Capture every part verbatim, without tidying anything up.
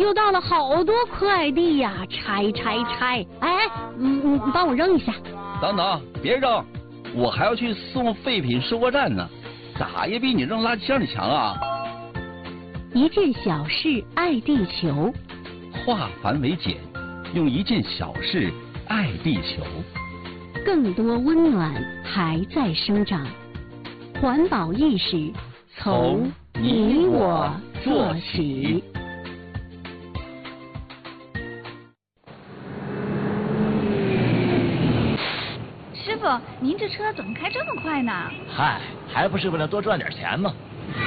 收到了好多快递呀，拆拆拆！哎，嗯嗯，帮我扔一下。 等等，别扔，我还要去送废品收货站呢，咋也比你扔垃圾箱里强啊！ 一件小事爱地球， 化繁为简，用一件小事爱地球。 更多温暖还在生长，环保意识从你我做起。 师傅，您这车怎么开这么快呢？ 嗨，还不是为了多赚点钱吗？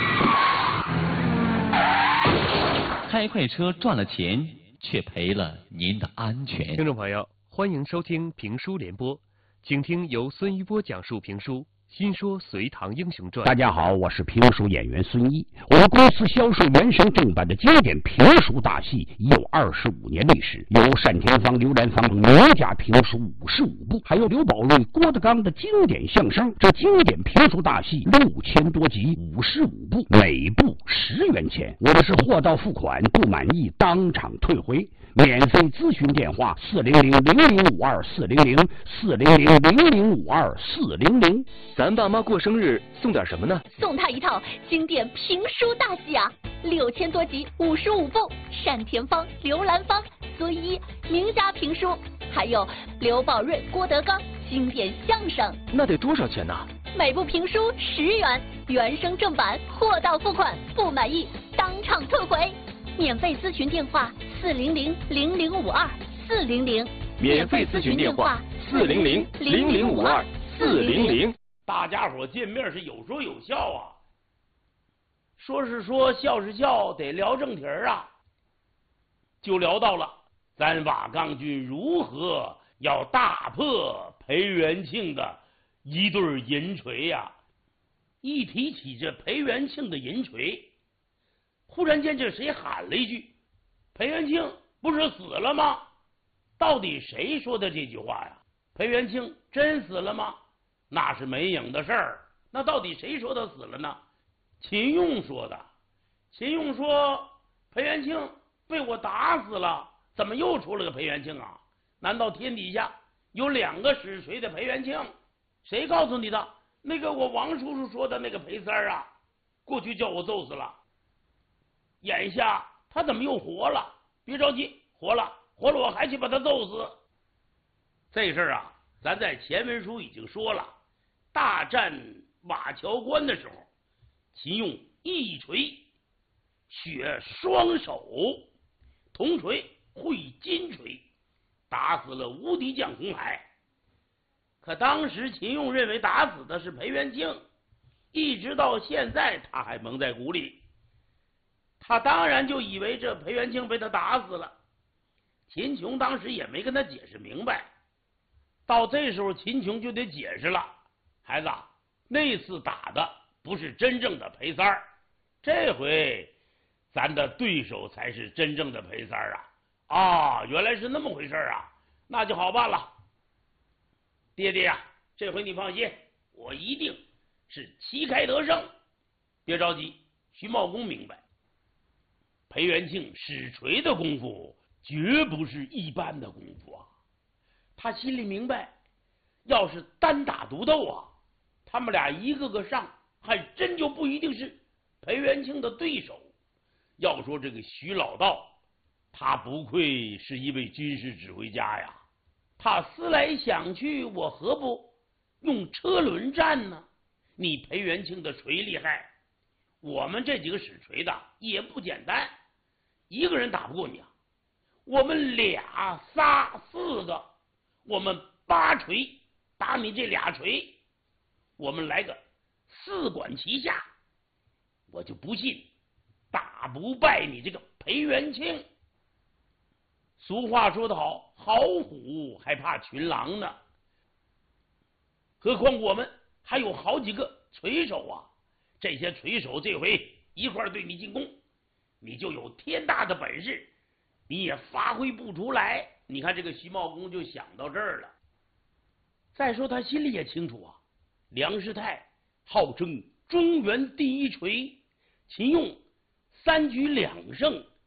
开快车赚了钱，却赔了您的安全。 听众朋友，欢迎收听评书联播，请听由孙一波讲述评书《新说隋唐英雄传》。 大家好，我是评书演员孙一。我们公司销售原声正版的经典评书大戏已有二十五年历史，有单田芳、刘兰芳名家评书五十五部，还有刘宝瑞、郭德纲的经典相声。这经典评书大戏六千多集，五十五部，每部十元钱。我们是货到付款，不满意当场退回。免费咨询电话：四零零零零五二四零零四零零零零五二四零零。 咱爸妈过生日送点什么呢？ 送他一套经典评书大戏啊，六千多集，五十五部，单田芳、刘兰芳、孙一名家评书，还有刘宝瑞、郭德纲经典相声。 那得多少钱呢？ 每部评书十元，原声正版，货到付款，不满意当场退回。免费咨询电话：四零零零零五二四零零。 免费咨询电话：四零零零零五二四零零。 大家伙见面是有说有笑啊，说是说，笑是笑，得聊正题儿啊。就聊到了咱瓦岗军如何要大破裴元庆的一对银锤呀、啊。一提起这裴元庆的银锤，忽然间这谁喊了一句：“裴元庆不是死了吗？”到底谁说的这句话呀？裴元庆真死了吗？那是没影的事儿。那到底谁说他死了呢？秦用说的。秦用说：“裴元庆被我打死了，怎么又出了个裴元庆啊？难道天底下有两个使锤的裴元庆？谁告诉你的？那个我王叔叔说的那个裴三儿啊，过去叫我揍死了，眼下他怎么又活了？别着急，活了，活了我还去把他揍死。”这事儿啊，咱在前文书已经说了。大战瓦桥关的时候，秦用一锤血双手，铜锤会金锤，打死了无敌将红海。可当时秦用认为打死的是裴元庆，一直到现在他还蒙在鼓里。他当然就以为这裴元庆被他打死了。秦琼当时也没跟他解释明白，到这时候秦琼就得解释了。孩子，那次打的不是真正的裴三儿，这回咱的对手才是真正的裴三儿啊！啊，原来是那么回事啊，那就好办了。爹爹呀、啊，这回你放心，我一定是旗开得胜。别着急，徐茂公明白，裴元庆使锤的功夫绝不是一般的功夫啊！他心里明白，要是单打独斗啊，他们俩一个个上，还真就不一定是裴元庆的对手。要说这个徐老道，他不愧是一位军事指挥家呀。他思来想去，我何不用车轮战呢？你裴元庆的锤厉害，我们这几个使锤的也不简单，一个人打不过你啊，我们俩仨四个，我们八锤打你这俩锤，我们来个四管齐下，我就不信打不败你这个裴元庆。俗话说得好，好虎还怕群狼呢，何况我们还有好几个锤手啊！这些锤手这回一块对你进攻，你就有天大的本事，你也发挥不出来。你看这个徐茂公就想到这儿了。再说他心里也清楚啊，梁师太号称中原第一锤，秦用三局两胜，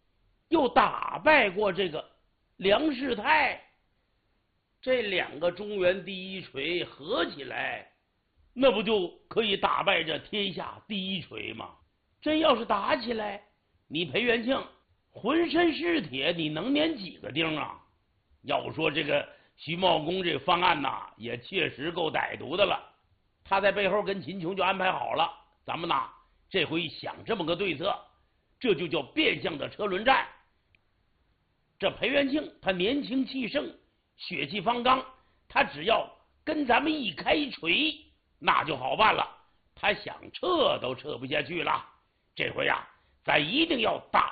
又打败过这个梁世泰，这两个中原第一锤合起来，那不就可以打败这天下第一锤吗？真要是打起来，你裴元庆浑身是铁，你能粘几个钉啊？要说这个徐茂公这方案呐，也确实够歹毒的了。他在背后跟秦琼就安排好了，咱们呐这回想这么个对策，这就叫变相的车轮战。这裴元庆他年轻气盛，血气方刚，他只要跟咱们一开锤，那就好办了。他想撤都撤不下去了。这回呀、啊，咱一定要打